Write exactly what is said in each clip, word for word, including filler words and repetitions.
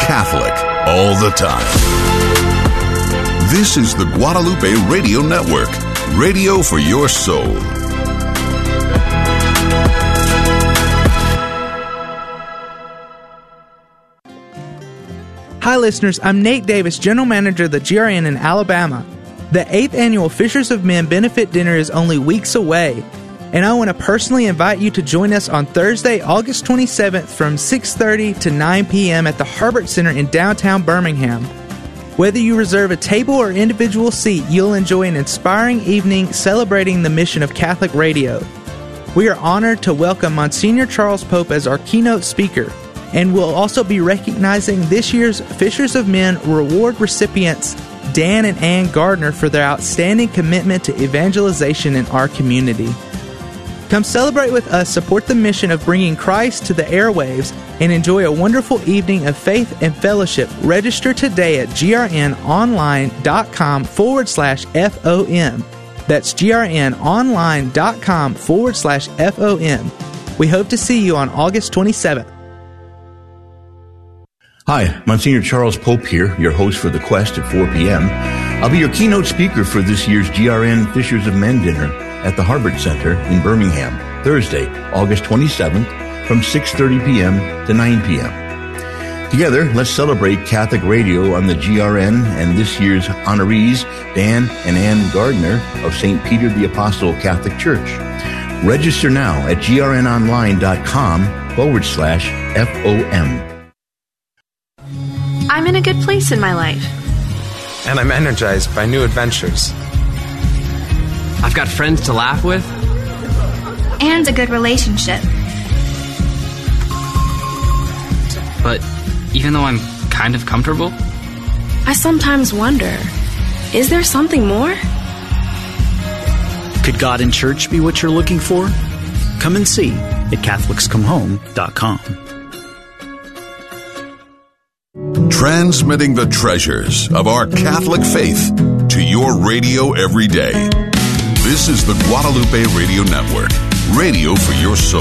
Catholic all the time. This is the Guadalupe Radio Network, radio for your soul. Hi listeners, I'm Nate Davis, General Manager of the G R N in Alabama. The eighth Annual Fishers of Men Benefit Dinner is only weeks away, and I want to personally invite you to join us on Thursday, August twenty-seventh from six thirty to nine p.m. at the Harbert Center in downtown Birmingham. Whether you reserve a table or individual seat, you'll enjoy an inspiring evening celebrating the mission of Catholic radio. We are honored to welcome Monsignor Charles Pope as our keynote speaker, and we'll also be recognizing this year's Fishers of Men Reward recipients, Dan and Ann Gardner, for their outstanding commitment to evangelization in our community. Come celebrate with us, support the mission of bringing Christ to the airwaves, and enjoy a wonderful evening of faith and fellowship. Register today at grnonline.com forward slash FOM. That's grnonline.com forward slash FOM. We hope to see you on August twenty-seventh. Hi, Monsignor Charles Pope here, your host for The Quest at four p.m. I'll be your keynote speaker for this year's G R N Fishers of Men dinner at the Harbert Center in Birmingham, Thursday, August twenty-seventh from six thirty p.m. to nine p.m. Together, let's celebrate Catholic radio on the G R N and this year's honorees, Dan and Ann Gardner of Saint Peter the Apostle Catholic Church. Register now at grnonline.com forward slash FOM. I'm in a good place in my life. And I'm energized by new adventures. I've got friends to laugh with. And a good relationship. But even though I'm kind of comfortable, I sometimes wonder, is there something more? Could God in church be what you're looking for? Come and see at Catholics Come Home dot com. Transmitting the treasures of our Catholic faith to your radio every day. This is the Guadalupe Radio Network, radio for your soul.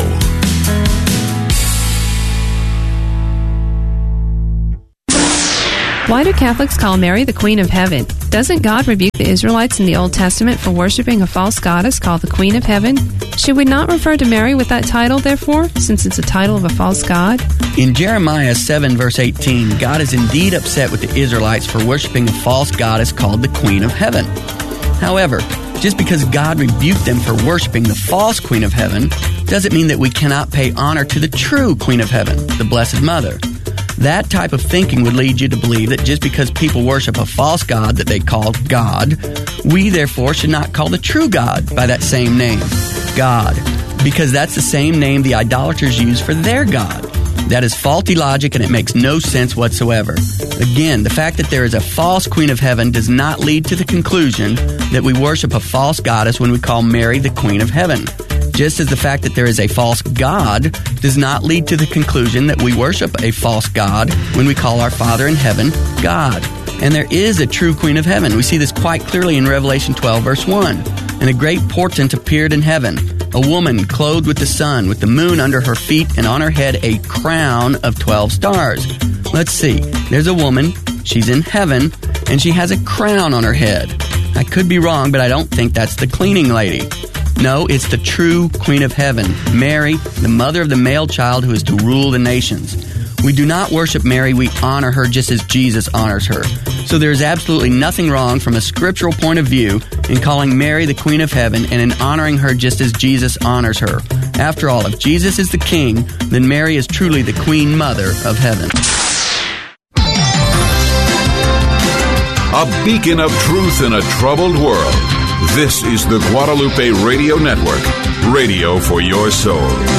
Why do Catholics call Mary the Queen of Heaven? Doesn't God rebuke the Israelites in the Old Testament for worshiping a false goddess called the Queen of Heaven? Should we not refer to Mary with that title, therefore, since it's a title of a false god? In Jeremiah seven, verse eighteen, God is indeed upset with the Israelites for worshiping a false goddess called the Queen of Heaven. However, just because God rebuked them for worshiping the false Queen of Heaven doesn't mean that we cannot pay honor to the true Queen of Heaven, the Blessed Mother. That type of thinking would lead you to believe that just because people worship a false god that they call God, we therefore should not call the true God by that same name, God, because that's the same name the idolaters use for their God. That is faulty logic, and it makes no sense whatsoever. Again, the fact that there is a false Queen of Heaven does not lead to the conclusion that we worship a false goddess when we call Mary the Queen of Heaven. Just as the fact that there is a false God does not lead to the conclusion that we worship a false God when we call our Father in heaven God. And there is a true Queen of Heaven. We see this quite clearly in Revelation twelve, verse one. And a great portent appeared in heaven, a woman clothed with the sun, with the moon under her feet, and on her head a crown of twelve stars. Let's see. There's a woman, she's in heaven, and she has a crown on her head. I could be wrong, but I don't think that's the cleaning lady. No, it's the true Queen of Heaven, Mary, the mother of the male child who is to rule the nations. We do not worship Mary, we honor her just as Jesus honors her. So there is absolutely nothing wrong from a scriptural point of view in calling Mary the Queen of Heaven and in honoring her just as Jesus honors her. After all, if Jesus is the King, then Mary is truly the Queen Mother of Heaven. A beacon of truth in a troubled world. This is the Guadalupe Radio Network, radio for your soul.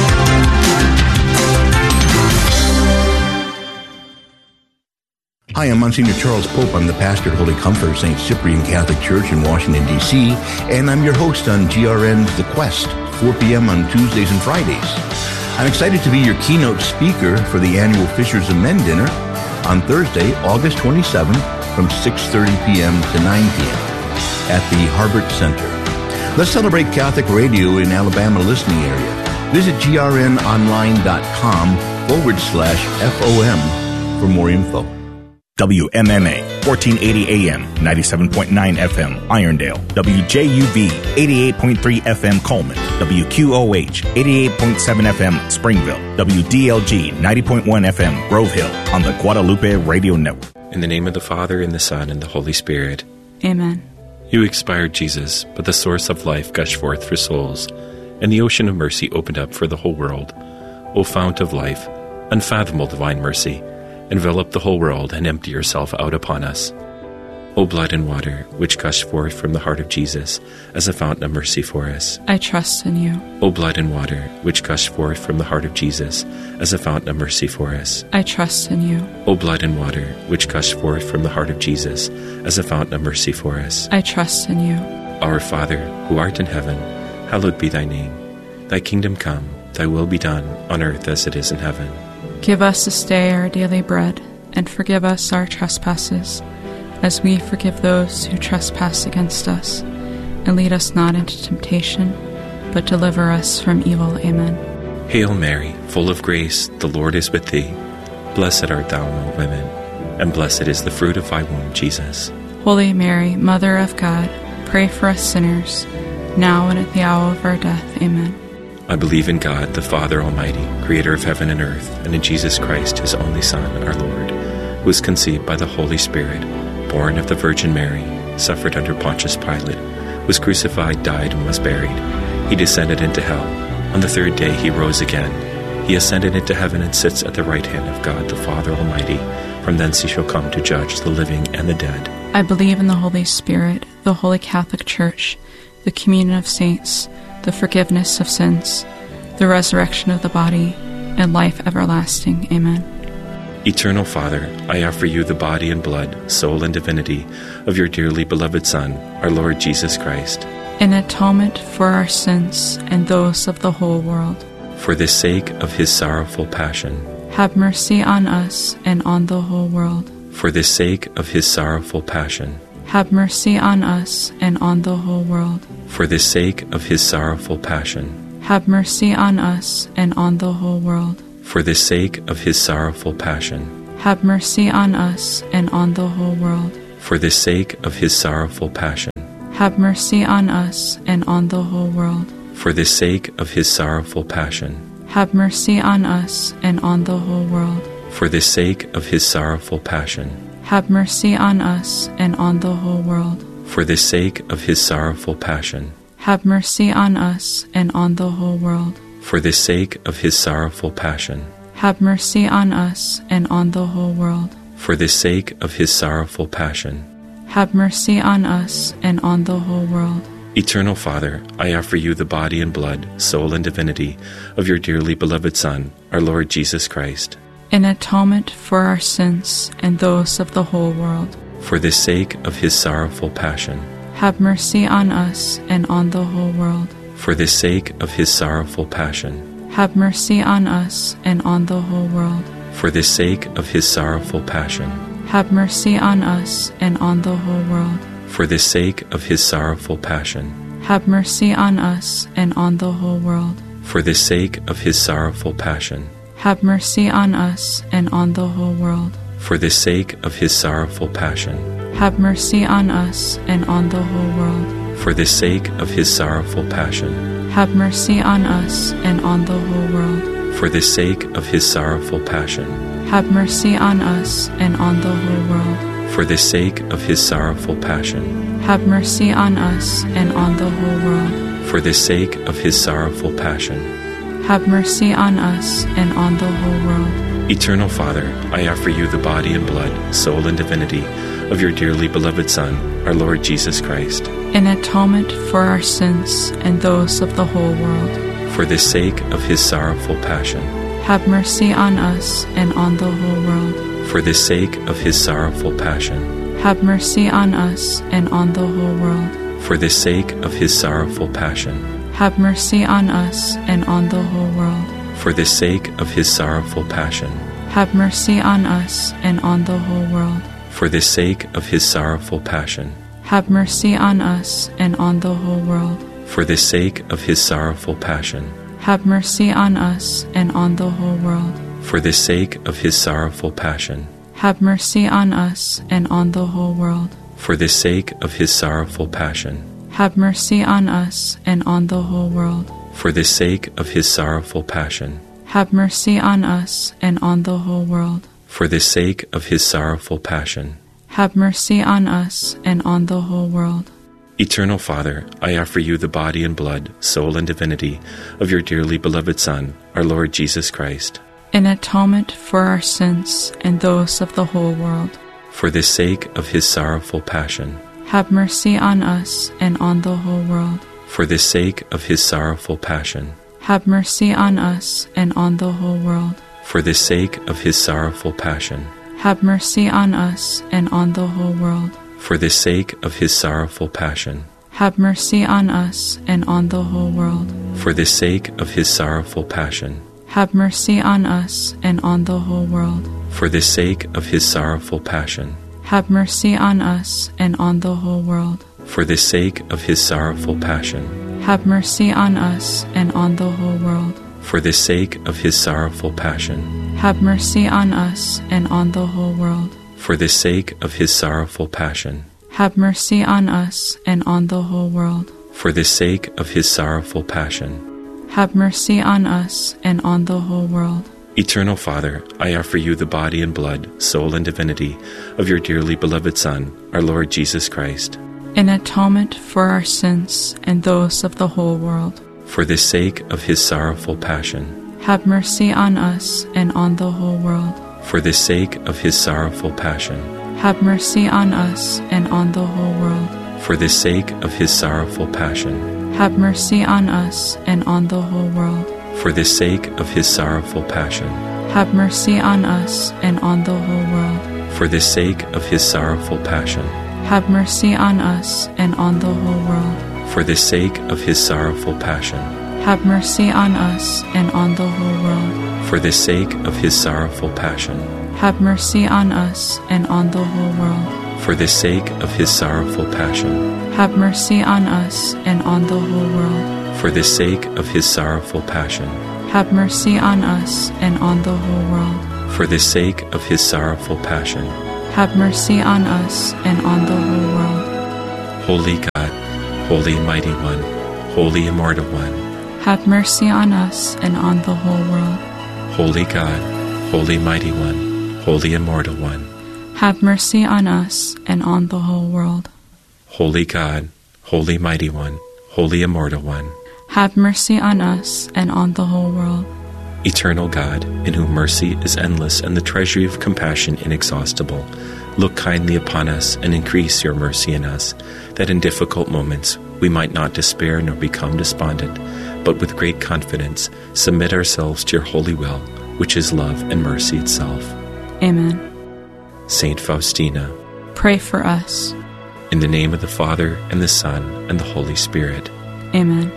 Hi, I'm Monsignor Charles Pope. I'm the pastor at Holy Comfort of Saint Cyprian Catholic Church in Washington, D C, and I'm your host on G R N's The Quest, four p.m. on Tuesdays and Fridays. I'm excited to be your keynote speaker for the annual Fishers of Men dinner on Thursday, August twenty-seventh from six thirty p.m. to nine p.m. at the Harbert Center. Let's celebrate Catholic radio in Alabama listening area. Visit grnonline.com forward slash FOM for more info. W M M A, fourteen eighty A M, ninety-seven point nine F M, Irondale. W J U V, eighty-eight point three F M, Coleman. W Q O H, eighty-eight point seven F M, Springville. W D L G, ninety point one F M, Grove Hill, on the Guadalupe Radio Network. In the name of the Father, and the Son, and the Holy Spirit. Amen. You expired, Jesus, but the source of life gushed forth for souls, and the ocean of mercy opened up for the whole world. O fount of life, unfathomable divine mercy, envelop the whole world and empty yourself out upon us. O blood and water, which gushed forth from the heart of Jesus as a fountain of mercy for us. I trust in you. O blood and water, which gushed forth from the heart of Jesus as a fountain of mercy for us. I trust in you. O blood and water, which gushed forth from the heart of Jesus as a fountain of mercy for us. I trust in you. Our Father, who art in heaven, hallowed be thy name. Thy kingdom come, thy will be done, on earth as it is in heaven. Give us this day our daily bread, and forgive us our trespasses, as we forgive those who trespass against us. And lead us not into temptation, but deliver us from evil. Amen. Hail Mary, full of grace, the Lord is with thee. Blessed art thou among women, and blessed is the fruit of thy womb, Jesus. Holy Mary, Mother of God, pray for us sinners, now and at the hour of our death. Amen. I believe in God, the Father Almighty, creator of heaven and earth, and in Jesus Christ, his only Son, our Lord, who was conceived by the Holy Spirit, born of the Virgin Mary, suffered under Pontius Pilate, was crucified, died, and was buried. He descended into hell. On the third day he rose again. He ascended into heaven and sits at the right hand of God, the Father Almighty. From thence he shall come to judge the living and the dead. I believe in the Holy Spirit, the Holy Catholic Church, the communion of saints, the forgiveness of sins, the resurrection of the body, and life everlasting. Amen. Eternal Father, I offer you the body and blood, soul and divinity of your dearly beloved Son, our Lord Jesus Christ, in atonement for our sins and those of the whole world. For the sake of his sorrowful passion, have mercy on us and on the whole world. For the sake of his sorrowful passion, have mercy on us and on the whole world. For the sake of his sorrowful passion, have mercy on us and on the whole world. For the sake of his sorrowful passion, have mercy on us and on the whole world. For the sake of his sorrowful passion, have mercy on us and on the whole world. For the sake of his sorrowful passion, have mercy on us and on the whole world. For the sake of his sorrowful passion, have mercy on us and on the whole world. For the sake of his sorrowful passion, have mercy on us and on the whole world. For the sake of his sorrowful passion, have mercy on us and on the whole world. For the sake of his sorrowful passion, have mercy on us and on the whole world. Eternal Father, I offer you the body and blood, soul and divinity of your dearly beloved Son, our Lord Jesus Christ, in atonement for our sins and those of the whole world. For the sake of his sorrowful passion, have mercy on us and on the whole world. For the sake of his sorrowful passion, have mercy on us and on the whole world. For the sake of his sorrowful passion, have mercy on us and on the whole world. For the sake of his sorrowful passion, have mercy on us and on the whole world. For the sake of his sorrowful passion, have mercy on us and on the whole world. For the sake of his sorrowful passion, have mercy on us and on the whole world. For the sake of his sorrowful passion, have mercy on us and on the whole world. For the sake of his sorrowful passion, have mercy on us and on the whole world. For the sake of his sorrowful passion, have mercy on us and on the whole world. For the sake of his sorrowful passion, have mercy on us and on the whole world. Eternal Father, I offer you the body and blood, soul and divinity of your dearly beloved Son, our Lord Jesus Christ, in atonement for our sins and those of the whole world. For the sake of his sorrowful passion, have mercy on us and on the whole world. For the sake of his sorrowful passion, have mercy on us and on the whole world. For the sake of his sorrowful passion, have mercy on us and on the whole world. For the sake of his sorrowful passion, have mercy on us and on the whole world. For the sake of his sorrowful passion, have mercy on us and on the whole world. For the sake of his sorrowful passion, have mercy on us and on the whole world. For the sake of his sorrowful passion. Have mercy on us and on the whole world. For the sake of his sorrowful passion. Have mercy on us and on the whole world. For the sake of his sorrowful passion. Have mercy on us and on the whole world. For the sake of his sorrowful passion. Have mercy on us and on the whole world. Eternal Father, I offer you the body and blood, soul and divinity of your dearly beloved Son, our Lord Jesus Christ. In atonement for our sins and those of the whole world. For the sake of his sorrowful passion. Have mercy on us and on the whole world. For the sake of his sorrowful passion. Have mercy on us and on the whole world. For the sake of his sorrowful passion. Have mercy on us and on the whole world. For the sake of his sorrowful passion. Have mercy on us and on the whole world. For the sake of his sorrowful passion. Have mercy on us and on the whole world. For the sake of his sorrowful passion. Have mercy on us and on the whole world. For the sake of his sorrowful passion. Have mercy on us and on the whole world. For the sake of his sorrowful passion. Have mercy on us and on the whole world. For the sake of his sorrowful passion. Have mercy on us and on the whole world. For the sake of his sorrowful passion. Have mercy on us and on the whole world. Eternal Father, I offer you the body and blood, soul and divinity of your dearly beloved Son, our Lord Jesus Christ. In atonement for our sins and those of the whole world. For the sake of his sorrowful passion. Have mercy on us and on the whole world. For the sake of his sorrowful passion. Have mercy on us and on the whole world. For the sake of his sorrowful passion. Have mercy on us and on the whole world. For the sake of his sorrowful passion. Have mercy on us and on the whole world. For the sake of his sorrowful passion. Have mercy on us and on the whole world. For the sake of his sorrowful passion. Have mercy on us and on the whole world. For the sake of his sorrowful passion. Have mercy on us and on the whole world. For the sake of his sorrowful passion. Have mercy on us and on the whole world. For the sake of his sorrowful passion. Have mercy on us and on the whole world. For the sake of his sorrowful passion. Have mercy on us and on the whole world. Holy God, Holy Mighty One, Holy Immortal One. Have mercy on us and on the whole world. Holy God, Holy Mighty One, Holy Immortal One. Have mercy on us and on the whole world. Holy God, Holy Mighty One, Holy Immortal One. Have mercy on us and on the whole world. Eternal God, in whom mercy is endless and the treasury of compassion inexhaustible, look kindly upon us and increase your mercy in us, that in difficult moments we might not despair nor become despondent, but with great confidence submit ourselves to your holy will, which is love and mercy itself. Amen. Saint Faustina, pray for us. In the name of the Father, and the Son, and the Holy Spirit. Amen.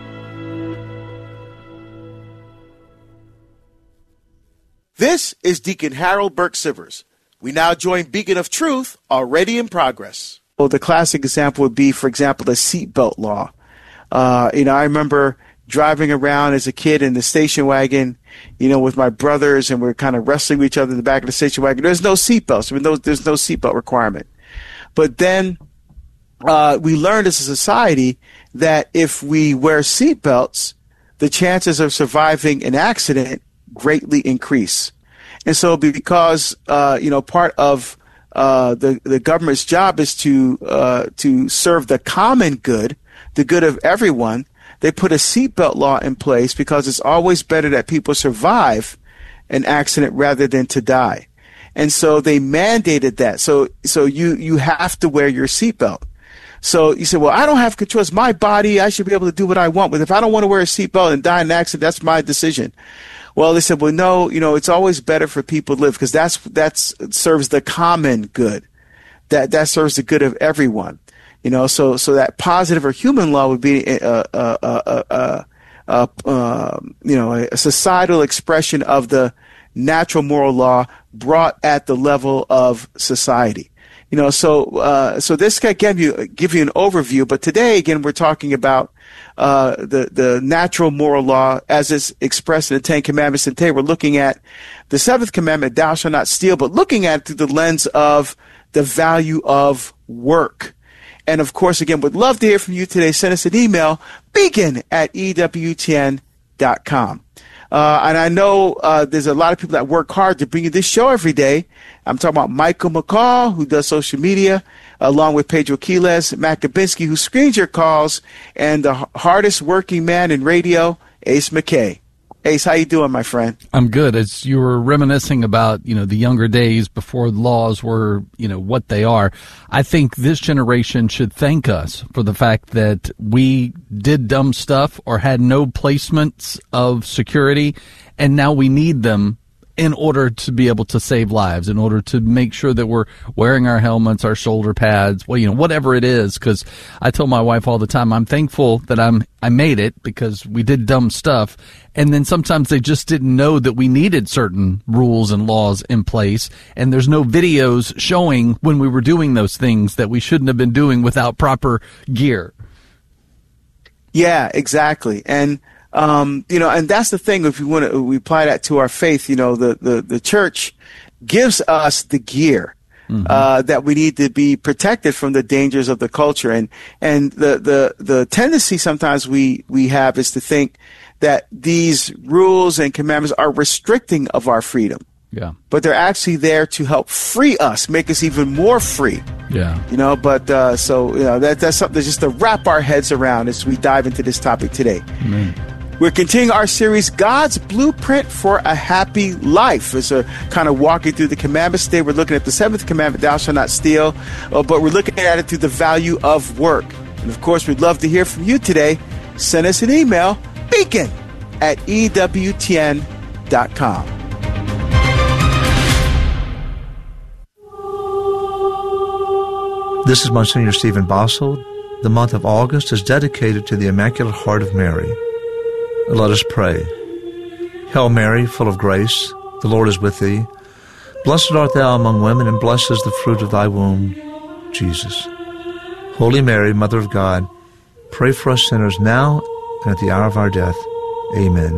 This is Deacon Harold Burke Sivers. We now join Beacon of Truth, already in progress. Well, the classic example would be, for example, the seatbelt law. Uh, you know, I remember driving around as a kid in the station wagon, you know, with my brothers, and we we're kind of wrestling with each other in the back of the station wagon. There's no seatbelts. I mean, no, there's no seatbelt requirement. But then uh, we learned as a society that if we wear seatbelts, the chances of surviving an accident greatly increase. And so because, uh, you know, part of uh, the, the government's job is to uh, to serve the common good, the good of everyone, they put a seatbelt law in place because it's always better that people survive an accident rather than to die. And so they mandated that. So so you, you have to wear your seatbelt. So you say, well, I don't have control. It's my body. I should be able to do what I want. But if I don't want to wear a seatbelt and die in an accident, that's my decision. Well, they said, well, no, you know, it's always better for people to live because that's that's serves the common good. That that serves the good of everyone. You know, so so that positive or human law would be a, a, a, a, a, a, a you know a societal expression of the natural moral law brought at the level of society. You know, so uh, so this can give you give you an overview. But today, again, we're talking about uh, the, the natural moral law as it's expressed in the Ten Commandments. And today we're looking at the seventh commandment, thou shalt not steal, but looking at it through the lens of the value of work. And of course, again, would love to hear from you today. Send us an email, beacon at E W T N dot com. Uh, and I know uh, there's a lot of people that work hard to bring you this show every day. I'm talking about Michael McCall, who does social media, along with Pedro Quiles, Matt Kabinski, who screens your calls, and the hardest working man in radio, Ace McKay. Ace, how you doing, my friend? I'm good. As you were reminiscing about, you know, the younger days before laws were, you know, what they are, I think this generation should thank us for the fact that we did dumb stuff or had no placements of security, and now we need them in order to be able to save lives, in order to make sure that we're wearing our helmets, our shoulder pads, well, you know, whatever it is. Because I tell my wife all the time, I'm thankful that I'm I made it because we did dumb stuff. And then sometimes they just didn't know that we needed certain rules and laws in place. And there's no videos showing when we were doing those things that we shouldn't have been doing without proper gear. Yeah, exactly. And Um, you know, and that's the thing. If we want to, we apply that to our faith. You know, the the, the church gives us the gear mm-hmm. uh, that we need to be protected from the dangers of the culture. And and the the the tendency sometimes we we have is to think that these rules and commandments are restricting of our freedom. Yeah. But they're actually there to help free us, make us even more free. Yeah. You know, but uh, so you know that that's something just to wrap our heads around as we dive into this topic today. Amen. We're continuing our series, God's Blueprint for a Happy Life. It's a kind of walking through the commandments. Today we're looking at the seventh commandment, thou shalt not steal, uh, but we're looking at it through the value of work. And of course, we'd love to hear from you today. Send us an email, beacon at E W T N dot com. This is Monsignor Stephen Bossold. The month of August is dedicated to the Immaculate Heart of Mary. Let us pray. Hail Mary, full of grace, the Lord is with thee. Blessed art thou among women, and blessed is the fruit of thy womb, Jesus. Holy Mary, Mother of God, pray for us sinners now and at the hour of our death. Amen.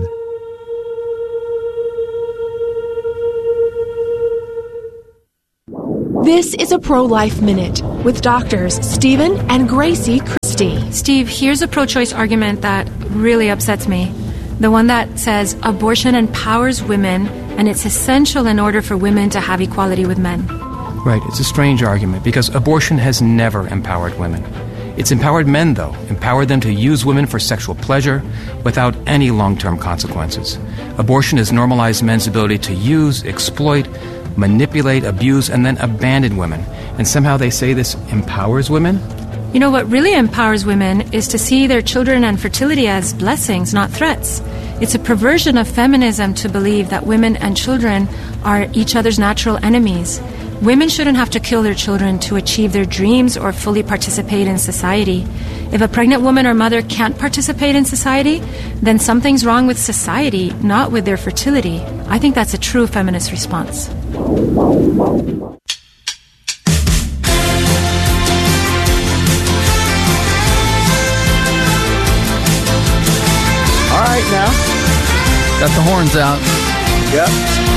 This is a Pro-Life Minute with doctors Stephen and Gracie Christie. Steve, here's a pro-choice argument that really upsets me. The one that says abortion empowers women and it's essential in order for women to have equality with men. Right, it's a strange argument because abortion has never empowered women. It's empowered men, though, empowered them to use women for sexual pleasure without any long-term consequences. Abortion has normalized men's ability to use, exploit, manipulate, abuse, and then abandon women. And somehow they say this empowers women? You know, what really empowers women is to see their children and fertility as blessings, not threats. It's a perversion of feminism to believe that women and children are each other's natural enemies. Women shouldn't have to kill their children to achieve their dreams or fully participate in society. If a pregnant woman or mother can't participate in society, then something's wrong with society, not with their fertility. I think that's a true feminist response. All right, now. Got the horns out. Yep.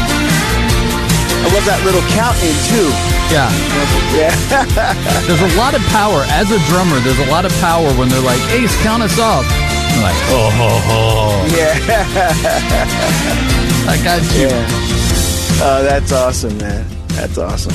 I love that little count in, too. Yeah. Yeah. There's a lot of power. As a drummer, there's a lot of power when they're like, Ace, count us off. I'm like, oh, ho, ho. Yeah. I got you. Yeah. Oh, that's awesome, man. That's awesome.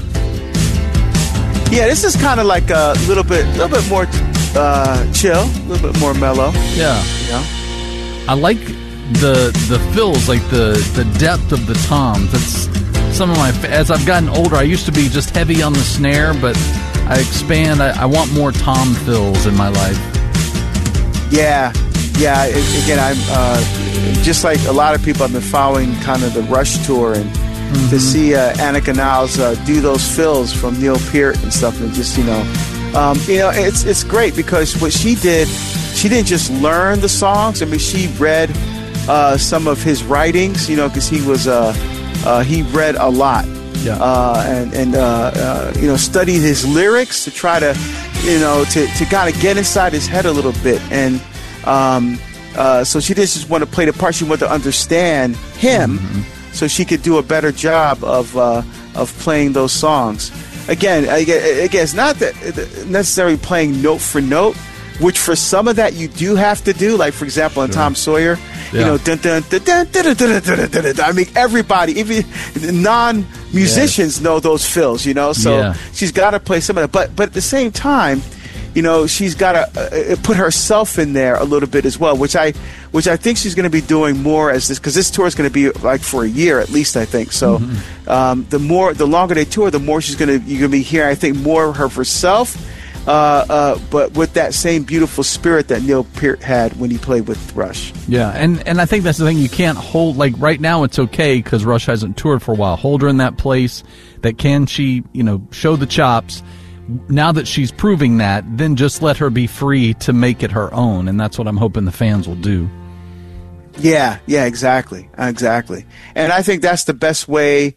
Yeah, this is kind of like a little bit, little bit more uh, chill, a little bit more mellow. Yeah. You know? I like the the fills, like the, the depth of the toms. That's some of my, as I've gotten older, I used to be just heavy on the snare, but I expand. I, I want more tom fills in my life. Yeah, yeah. It, again, I'm uh, just like a lot of people. I've been following kind of the Rush tour, and mm-hmm. to see uh, Annika Niles uh, do those fills from Neil Peart and stuff, and just you know, um, you know, it's it's great because what she did, she didn't just learn the songs. I mean, she read uh, some of his writings, you know, because he was uh, uh, he read a lot. Yeah. Uh, and and uh, uh, you know, studied his lyrics to try to you know, to, to kind of get inside his head a little bit. And um, uh, so she didn't just want to play the part. She wanted to understand him mm-hmm. so she could do a better job of uh, of playing those songs. Again, again, it's not that necessarily playing note for note, which for some of that you do have to do. Like, for example, in sure. Tom Sawyer, yeah. you know, dun, dun, dun, dun, dun, dun, dun, dun, dun, dun. I mean, everybody, even non-musicians yes. know those fills, you know, so yeah. she's got to play some of that. But, but at the same time, you know, she's got to uh, put herself in there a little bit as well, which I which I think she's going to be doing more as this, because this tour is going to be like for a year at least, I think. So mm-hmm. um, the more, the longer they tour, the more she's going to, you're going to be hearing, I think, more of her herself, uh, uh, but with that same beautiful spirit that Neil Peart had when he played with Rush. Yeah, and, and I think that's the thing. You can't hold, like right now it's okay because Rush hasn't toured for a while. Hold her in that place that can she, you know, show the chops. Now that she's proving that, then just let her be free to make it her own, and that's what I'm hoping the fans will do. Yeah, yeah, exactly, exactly. And I think that's the best way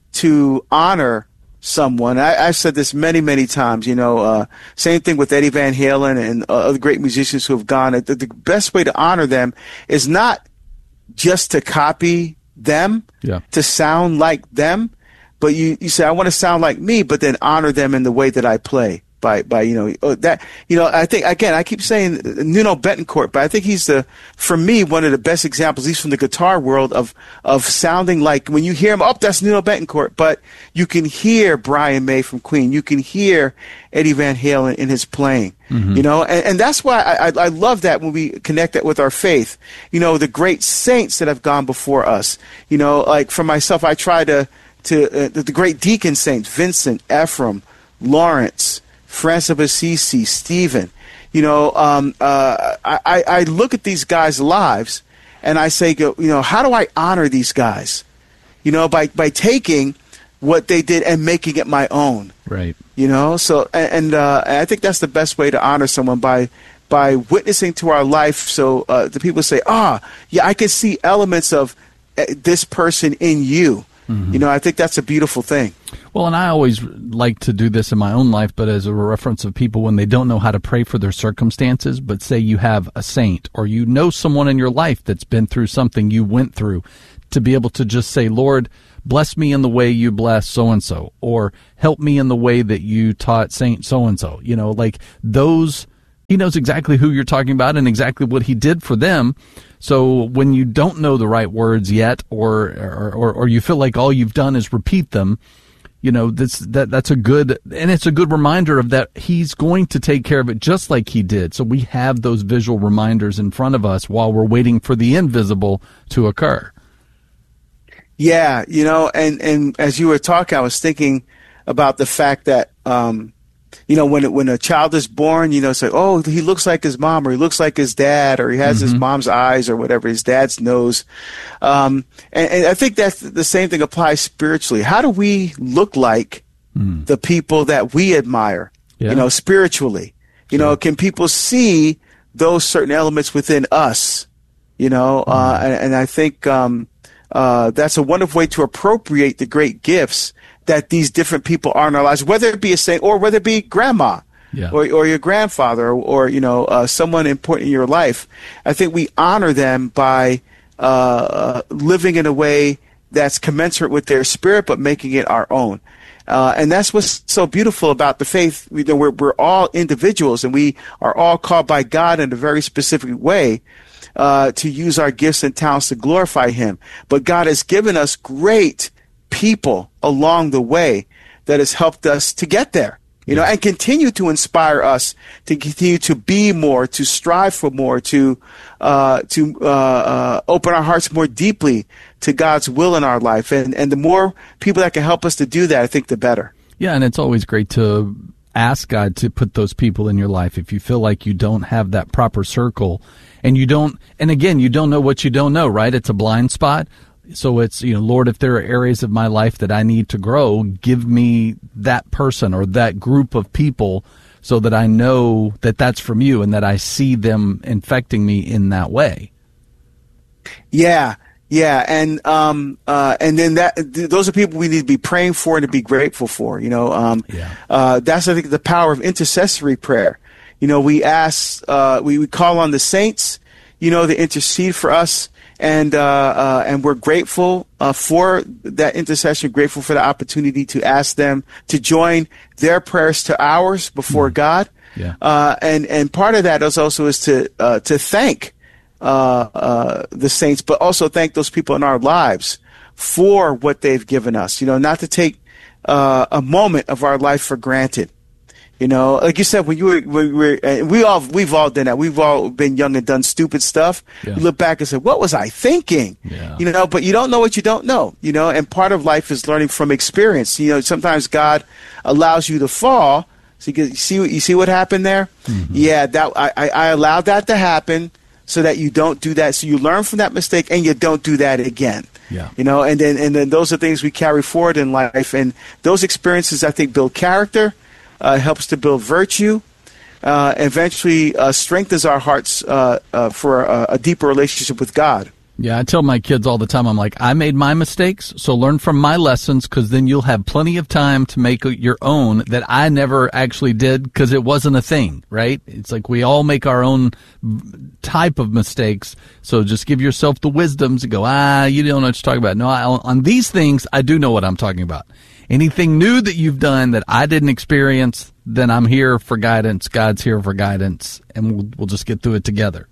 to honor someone. I, I've said this many, many times, you know, uh, same thing with Eddie Van Halen and uh, other great musicians who have gone. The, the best way to honor them is not just to copy them, yeah. to sound like them, but you, you say, I want to sound like me, but then honor them in the way that I play. By, by you know, that, you know, I think, again, I keep saying Nuno Bettencourt, but I think he's the, for me, one of the best examples, at least from the guitar world, of, of sounding like, when you hear him, oh, that's Nuno Bettencourt, but you can hear Brian May from Queen. You can hear Eddie Van Halen in his playing, mm-hmm. you know, and, and that's why I, I, I love that when we connect that with our faith. You know, the great saints that have gone before us, you know, like for myself, I try to, to, uh, the great deacon saints, Vincent, Ephraim, Lawrence, Francis of Assisi, Stephen, you know, um, uh, I, I look at these guys' lives and I say, you know, how do I honor these guys? You know, by, by taking what they did and making it my own. Right. You know, so, and, and uh, I think that's the best way to honor someone, by by witnessing to our life. So uh, the people say, ah, oh, yeah, I can see elements of uh, this person in you. Mm-hmm. You know, I think that's a beautiful thing. Well, and I always like to do this in my own life, but as a reference of people when they don't know how to pray for their circumstances, but say you have a saint or you know someone in your life that's been through something you went through, to be able to just say, Lord, bless me in the way you bless so-and-so, or help me in the way that you taught Saint so-and-so. You know, like those, he knows exactly who you're talking about and exactly what he did for them. So when you don't know the right words yet, or, or, or you feel like all you've done is repeat them, you know, this, that, that's a good, and it's a good reminder of that he's going to take care of it just like he did. So we have those visual reminders in front of us while we're waiting for the invisible to occur. Yeah. You know, and, and as you were talking, I was thinking about the fact that, um, you know, when it, when a child is born, you know, it's like, oh, he looks like his mom, or he looks like his dad, or he has mm-hmm. his mom's eyes, or whatever, his dad's nose. Um, and, and I think that's the same thing applies spiritually. How do we look like mm. the people that we admire, yeah. you know, spiritually? You sure. know, can people see those certain elements within us? You know, mm. uh, and, and I think um, uh, that's a wonderful way to appropriate the great gifts that these different people are in our lives, whether it be a saint or whether it be grandma yeah. or, or your grandfather, or, or you know, uh, someone important in your life. I think we honor them by uh, living in a way that's commensurate with their spirit, but making it our own. Uh, and that's what's so beautiful about the faith. You know, we're, we're all individuals, and we are all called by God in a very specific way uh, to use our gifts and talents to glorify Him. But God has given us great people along the way that has helped us to get there, you know, and continue to inspire us to continue to be more, to strive for more, to uh, to uh, uh, open our hearts more deeply to God's will in our life. And, and the more people that can help us to do that, I think the better. Yeah, and it's always great to ask God to put those people in your life if you feel like you don't have that proper circle, and you don't, and again, you don't know what you don't know, right? It's a blind spot. So it's, you know, Lord, if there are areas of my life that I need to grow, give me that person or that group of people so that I know that that's from you and that I see them infecting me in that way. Yeah. Yeah, and um, uh, and then that th- those are people we need to be praying for and to be grateful for. You know, um, yeah. uh, that's I think the power of intercessory prayer. You know, we ask, uh, we, we call on the saints, you know, to intercede for us, and uh, uh, and we're grateful uh, for that intercession. Grateful for the opportunity to ask them to join their prayers to ours before mm. God. Yeah. Uh, and and part of that is also is to uh, to thank. Uh, uh, the saints, but also thank those people in our lives for what they've given us. You know, not to take uh, a moment of our life for granted. You know, like you said, when you were, when we were, and we all, we've all done that. We've all been young and done stupid stuff. Yeah. You look back and say, "What was I thinking?" Yeah. You know, but you don't know what you don't know. You know, and part of life is learning from experience. You know, sometimes God allows you to fall. So you, you see, you see what happened there? Mm-hmm. Yeah, that I, I, I allowed that to happen, so that you don't do that. So you learn from that mistake and you don't do that again. Yeah. You know, and then and then those are things we carry forward in life. And those experiences, I think, build character, uh, helps to build virtue, uh, eventually uh, strengthens our hearts uh, uh, for a, a deeper relationship with God. Yeah, I tell my kids all the time, I'm like, I made my mistakes, so learn from my lessons, because then you'll have plenty of time to make your own that I never actually did because it wasn't a thing, right? It's like we all make our own type of mistakes, so just give yourself the wisdom to go, ah, you don't know what you're talking about. No, I, on these things, I do know what I'm talking about. Anything new that you've done that I didn't experience, then I'm here for guidance. God's here for guidance, and we'll, we'll just get through it together.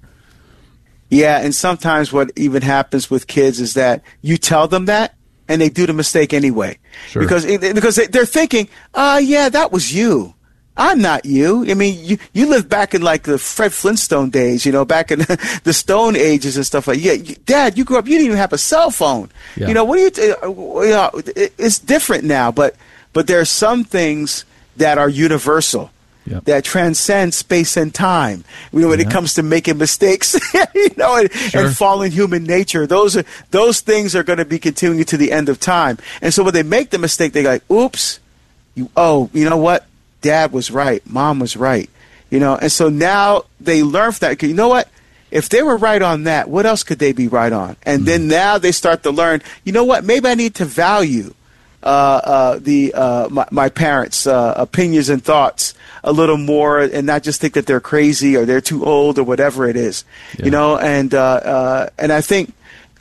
Yeah, and sometimes what even happens with kids is that you tell them that, and they do the mistake anyway. Sure. Because because they're thinking, uh, yeah, that was you. I'm not you. I mean, you, you live back in like the Fred Flintstone days, you know, back in the Stone Ages and stuff like that. Yeah, you, Dad, you grew up, you didn't even have a cell phone. Yeah. You know, what do you, t- you know, it's different now, but but there are some things that are universal. Yep. That transcend space and time. You know, when yeah. it comes to making mistakes, you know, and, sure. and fallen human nature, those are those things are going to be continuing to the end of time. And so when they make the mistake, they go like, "Oops, you oh, you know what? Dad was right, Mom was right." You know, and so now they learn from that. You know what? If they were right on that, what else could they be right on? And mm-hmm. then now they start to learn. You know what? Maybe I need to value uh, uh, the uh, my, my parents' uh, opinions and thoughts a little more, and not just think that they're crazy or they're too old or whatever it is, yeah. you know. And uh, uh, and I think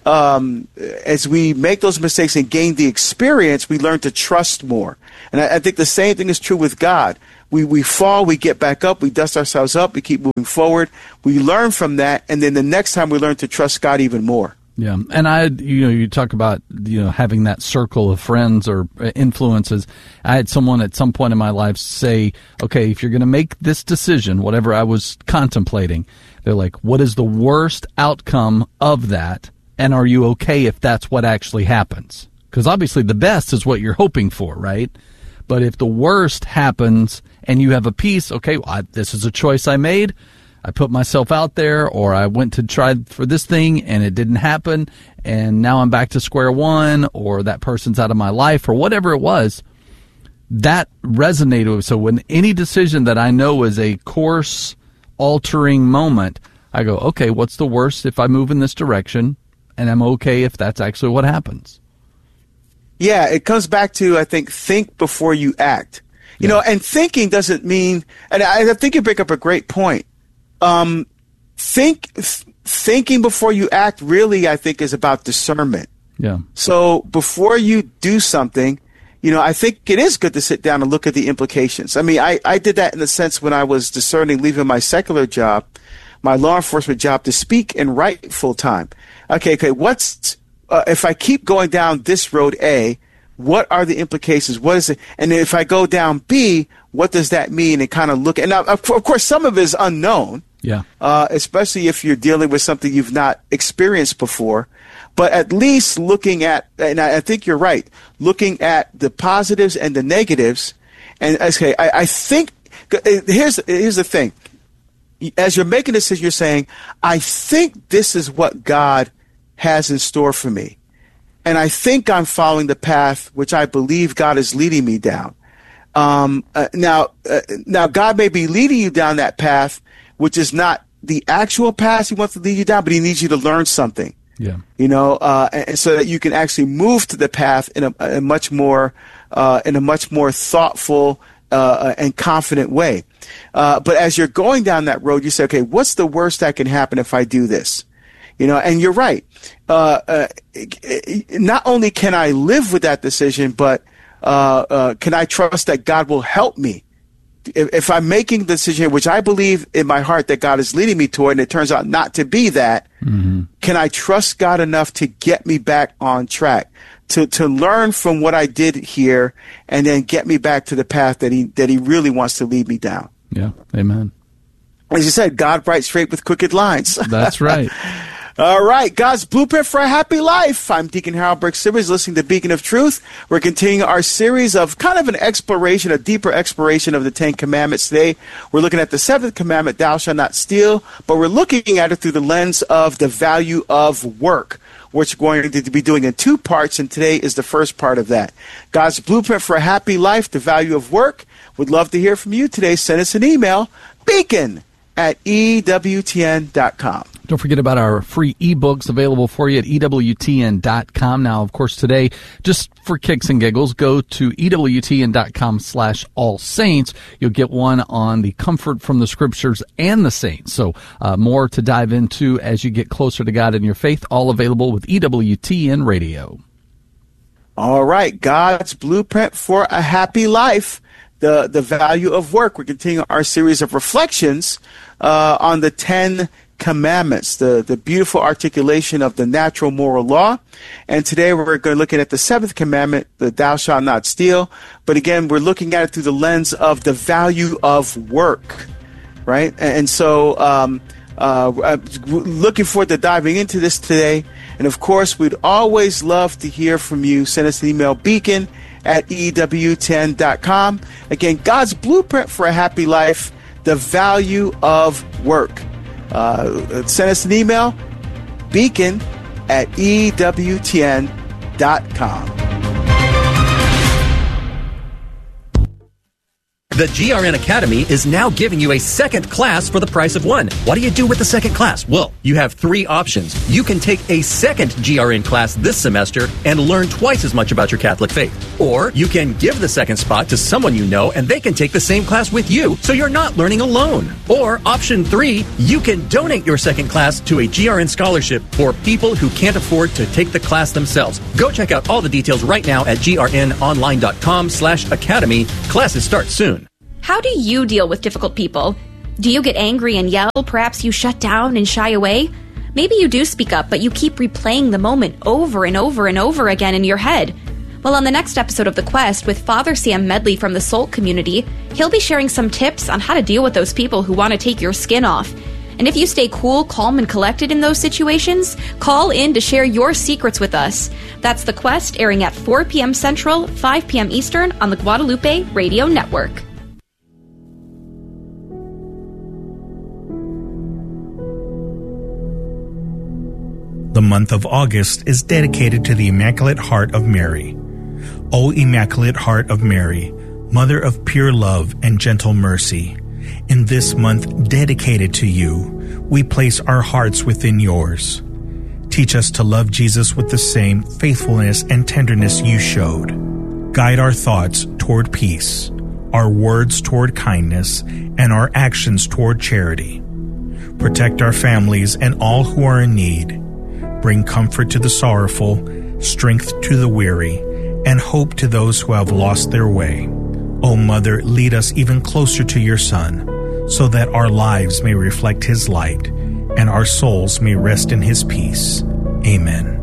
um, as we make those mistakes and gain the experience, we learn to trust more. And I, I think the same thing is true with God. We we fall, we get back up, we dust ourselves up, we keep moving forward. We learn from that, and then the next time we learn to trust God even more. Yeah, and I, you know, you talk about, you know, having that circle of friends or influences. I had someone at some point in my life say, okay, if you're going to make this decision, whatever I was contemplating, they're like, what is the worst outcome of that? And are you okay if that's what actually happens? Because obviously the best is what you're hoping for, right? But if the worst happens and you have a peace, okay, well, I, this is a choice I made. I put myself out there, or I went to try for this thing and it didn't happen, and now I'm back to square one, or that person's out of my life, or whatever it was. That resonated with. So when any decision that I know is a course-altering moment, I go, okay, what's the worst if I move in this direction? And I'm okay if that's actually what happens. Yeah, it comes back to, I think, think before you act. You yeah. know, and thinking doesn't mean, and I, I think you bring up a great point. Um, think th- thinking before you act really, I think, is about discernment. Yeah. So before you do something, you know, I think it is good to sit down and look at the implications. I mean, I, I did that in the sense when I was discerning leaving my secular job, my law enforcement job, to speak and write full time. Okay, okay, what's uh, if I keep going down this road A, what are the implications? What is it? And if I go down B, what does that mean? And kind of look. And now, of course, some of it is unknown. Yeah. Uh, especially if you're dealing with something you've not experienced before. But at least looking at, and I, I think you're right, looking at the positives and the negatives. And okay, I, I think here's here's the thing. As you're making this, you're saying, I think this is what God has in store for me. And I think I'm following the path which I believe God is leading me down. Um, uh, now, uh, now God may be leading you down that path, which is not the actual path He wants to lead you down, but He needs you to learn something. Yeah. You know, uh, and so that you can actually move to the path in a, a much more, uh, in a much more thoughtful uh, and confident way. Uh, but as you're going down that road, you say, okay, what's the worst that can happen if I do this? You know, and you're right. Uh, uh, not only can I live with that decision, but uh, uh, can I trust that God will help me? If, if I'm making the decision, which I believe in my heart that God is leading me toward, and it turns out not to be that, mm-hmm. can I trust God enough to get me back on track, to to learn from what I did here, and then get me back to the path that He that He really wants to lead me down? Yeah, amen. As you said, God writes straight with crooked lines. That's right. All right, God's Blueprint for a Happy Life. I'm Deacon Harold Burke Sivers, listening to Beacon of Truth. We're continuing our series of kind of an exploration, a deeper exploration of the Ten Commandments today. We're looking at the seventh commandment, thou shalt not steal, but we're looking at it through the lens of the value of work, which we're going to be doing in two parts, and today is the first part of that. God's Blueprint for a Happy Life, the value of work. Would love to hear from you today. Send us an email, beacon at E W T N dot com. Don't forget about our free ebooks available for you at E W T N dot com. Now, of course, today, just for kicks and giggles, go to E W T N dot com slash all saints. You'll get one on the comfort from the scriptures and the saints. So uh, more to dive into as you get closer to God in your faith, all available with E W T N Radio. All right, God's Blueprint for a Happy Life. The, the value of work. We're continuing our series of reflections uh, on the Ten Commandments, the, the beautiful articulation of the natural moral law. And today we're going to look at the seventh commandment, the thou shalt not steal. But again, we're looking at it through the lens of the value of work, right? And, and so um, uh, I'm looking forward to diving into this today. And of course, we'd always love to hear from you. Send us an email, beacon at E W T N dot com. Again, God's Blueprint for a Happy Life, the value of work. Uh, send us an email, beacon at E W T N dot com. The G R N Academy is now giving you a second class for the price of one. What do you do with the second class? Well, you have three options. You can take a second G R N class this semester and learn twice as much about your Catholic faith. Or you can give the second spot to someone you know and they can take the same class with you, so you're not learning alone. Or option three, you can donate your second class to a G R N scholarship for people who can't afford to take the class themselves. Go check out all the details right now at grnonline.com slash academy. Classes start soon. How do you deal with difficult people? Do you get angry and yell? Perhaps you shut down and shy away? Maybe you do speak up, but you keep replaying the moment over and over and over again in your head. Well, on the next episode of The Quest with Father Sam Medley from the Soul Community, he'll be sharing some tips on how to deal with those people who want to take your skin off. And if you stay cool, calm, and collected in those situations, call in to share your secrets with us. That's The Quest, airing at four p.m. Central, five p.m. Eastern on the Guadalupe Radio Network. The month of August is dedicated to the Immaculate Heart of Mary. O Immaculate Heart of Mary, Mother of pure love and gentle mercy, in this month dedicated to you, we place our hearts within yours. Teach us to love Jesus with the same faithfulness and tenderness you showed. Guide our thoughts toward peace, our words toward kindness, and our actions toward charity. Protect our families and all who are in need. Bring comfort to the sorrowful, strength to the weary, and hope to those who have lost their way. O Mother, lead us even closer to your Son, so that our lives may reflect his light, and our souls may rest in his peace. Amen.